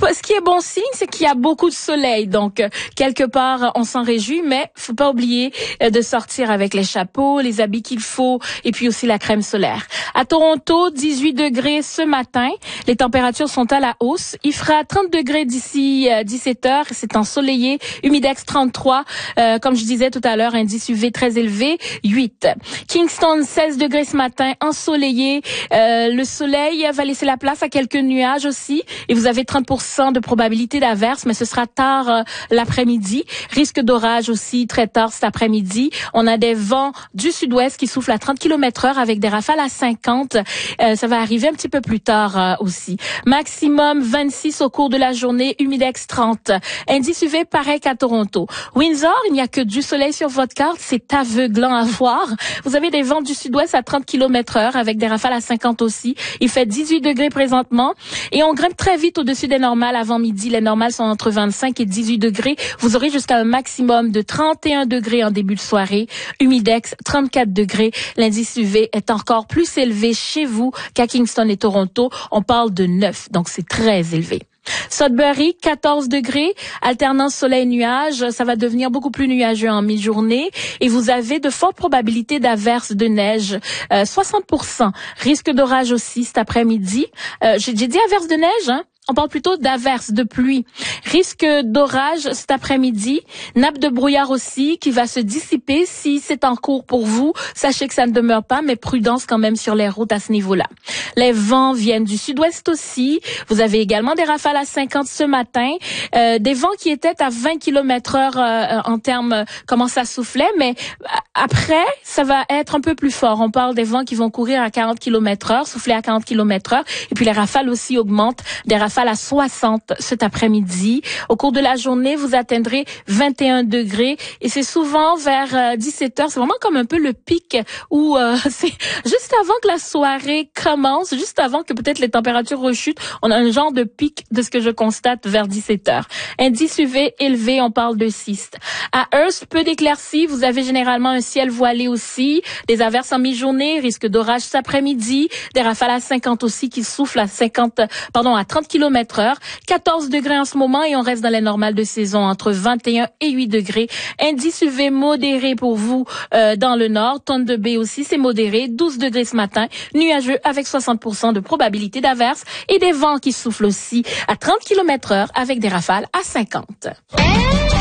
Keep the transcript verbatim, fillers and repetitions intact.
Ce qui est bon signe, c'est qu'il y a beaucoup de soleil. Donc, euh, quelque part, on s'en réjouit, mais faut pas oublier euh, de sortir avec les chapeaux, les habits qu'il faut, et puis aussi la crème solaire. À Toronto, dix-huit degrés ce matin. Les températures sont à la hausse. Il fera trente degrés d'ici euh, dix-sept heures. C'est ensoleillé. Humidex trente-trois. Euh, comme je disais tout à l'heure, indice U V très élevé, huit. Kingston, seize degrés ce matin, ensoleillé. Euh, le soleil va laisser la place à quelques nuages aussi. Et vous avez trente pour cent de probabilité d'averse, mais ce sera tard euh, l'après-midi. Risque d'orage aussi très tard cet après-midi. On a des vents du sud-ouest qui soufflent à trente kilomètres heure avec des rafales à cinquante. Euh, ça va arriver un petit peu plus tard euh, aussi. Maximum vingt-six au cours de la journée, humidex trente. Indice U V pareil qu'à Toronto. Windsor, il n'y a que du soleil sur votre carte, c'est aveuglant à voir. Vous avez des vents du sud-ouest à trente kilomètres heure avec des rafales à cinquante aussi. Il fait dix-huit degrés présentement et on grimpe très vite au-dessus des normales avant midi. Les normales sont entre vingt-cinq et dix-huit degrés. Vous aurez jusqu'à un maximum de trente et un degrés en début de soirée. Humidex, trente-quatre degrés. L'indice U V est encore plus élevé chez vous qu'à Kingston et Toronto. On parle de neuf, donc c'est très élevé. Sudbury, quatorze degrés, alternance soleil-nuage, ça va devenir beaucoup plus nuageux en mi-journée et vous avez de fortes probabilités d'averses de neige, euh, soixante pour cent. Risque d'orage aussi cet après-midi. Euh, j'ai, j'ai dit averses de neige, hein? On parle plutôt d'averses, de pluie. Risque d'orage cet après-midi. Nappe de brouillard aussi qui va se dissiper si c'est en cours pour vous. Sachez que ça ne demeure pas, mais prudence quand même sur les routes à ce niveau-là. Les vents viennent du sud-ouest aussi. Vous avez également des rafales à cinquante ce matin. Euh, des vents qui étaient à vingt kilomètres heure euh, en termes euh, comment ça soufflait, mais après, ça va être un peu plus fort. On parle des vents qui vont courir à quarante kilomètres heure, souffler à quarante kilomètres heure. Et puis les rafales aussi augmentent. Des rafales à soixante cet après-midi. Au cours de la journée, vous atteindrez vingt et un degrés et c'est souvent vers euh, dix-sept heures. C'est vraiment comme un peu le pic où euh, c'est juste avant que la soirée commence, juste avant que peut-être les températures rechutent. On a un genre de pic de ce que je constate vers dix-sept heures. Indice U V élevé, on parle de six. À Hearst, peu d'éclaircies. Vous avez généralement un ciel voilé aussi. Des averses en mi-journée, risque d'orage cet après-midi. Des rafales à cinquante aussi qui soufflent à cinquante, pardon, à trente kilomètres heure. quatorze degrés en ce moment et on reste dans les normales de saison entre vingt et un et huit degrés. Indice U V modéré pour vous euh, dans le nord. Thunder Bay aussi, c'est modéré. douze degrés ce matin. Nuageux avec soixante pour cent de probabilité d'averse et des vents qui soufflent aussi à trente kilomètres heure avec des rafales à cinquante.